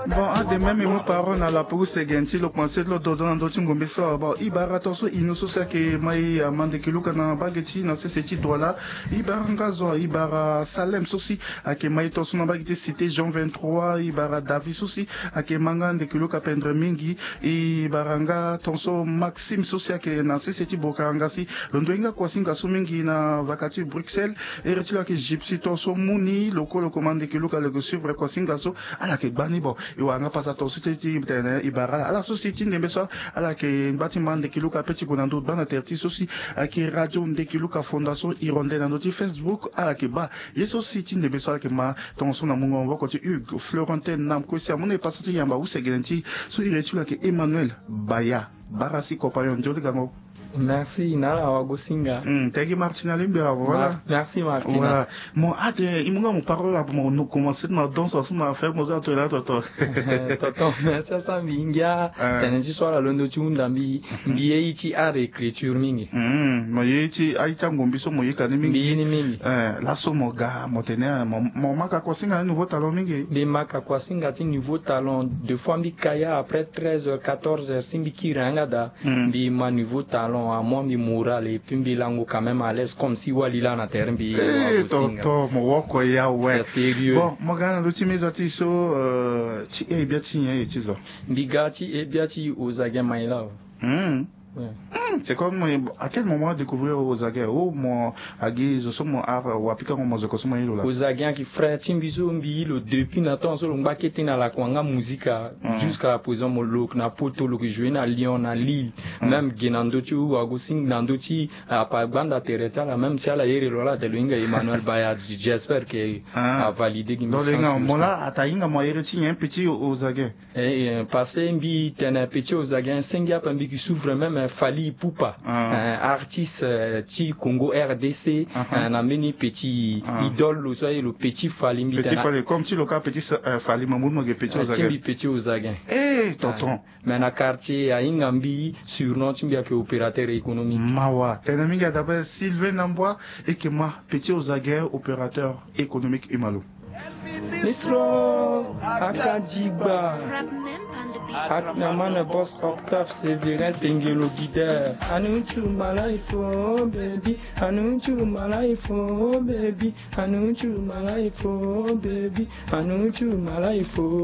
Bon, de même, mes parents à la pousse et genti, le conseil de l'autre dans d'autres ngombe so bon, ibarata so inuso sa ke mai amande ke luka na bageti na seseti dola, ibaranga zo ibara Salem sosi ake mai to so na bageti cité Jean 23, ibara Davis aussi ake manga de ke luka pendre mingi, ibaranga tonso Maxime sosi ake na seseti bokanga si, londo inga kwa singa so mingi na vakati Bruxelles, et retila ke gypsy tonso muni, loko le commande ke luka le suivre kwa singa so, ala ke bani bon, iwanga pasa tonso teti ibara ala société ndembeso ala ke bâtiment de kiluka petit gonando bana terti sosi ake radio de kiluka fondation Hirondelle dans notre Facebook ala ke ba yeso société ndembeso ala ke ma tonso na mungo ngoko ti Hugues Florentin nam ko si amone pasati yamba usegenti so iretula ke Emmanuel Baya barasi compagnon jodi gango. Merci, Nala Wagosinga. Tegi Martina Limbera, voilà. Merci, Martina. Voilà. Mon ate, il m'a mon parole là pour nous commencer ma danse, on m'a fait mon autre là, toto. Toto, ça, ça, mingia, t'as soir à l'ondo, tu m'dambi, biyeiti art écriture mingi. Moyeiti, aïta ngombiso, moyeka ni mingi. Mingi. La so mon gars, mon ténère, mon maka kwasinga, un nouveau talent mingi. Des maka kwasinga, ti nouveau talent, deux fois mi kaya, après 13h, 14h, simbi kirangada, bi ma nouveau talent. À moi mi moral et puis bilango quand même à l'aise comme si walila na terre bi toto mo woko ya ouais c'est sérieux bon mo gana do timeza ti so ti e biati ye ti zo bigati e biati ozage my love c'est comme à quel moment découvrir Ozage ou mon agi zo so mo art wapika mo zo ko so mo yilo la Ozage qui frère timbizo mbi lo depuis na temps so lo mbakete na la kwanga musica jusqu'à présent mo look na poto lo que jouer na Lyon na Lille même genando tu wago sing nando ti a pa banda tereta la même si ala yere lo la de linga Emmanuel Bayad j'espère que a validé qui me sens donc mo la atainga mo yere ti un petit Ozage et passé mbi tena petit Ozage sengia pambi qui s'ouvre même Fali Poupa, artiste ti Congo RDC, un ameni petit idole le petit Fali. Petit Fali, comme tu le cas petit Fali, mamoun mo petit Ozage. Petit Ozage. Tonton. Mais na quartier à Ingambi, surnom timbia que opérateur économique. Mawa. T'es ami d'abord Sylvain Nambois et que moi petit Ozage opérateur économique Imalo. Nistro Akadiba. Aknamana boss octave Severin Tengelo guider. Anunchu my life oh baby. Anunchu my life oh baby. Anunchu my life oh baby. Anunchu my life oh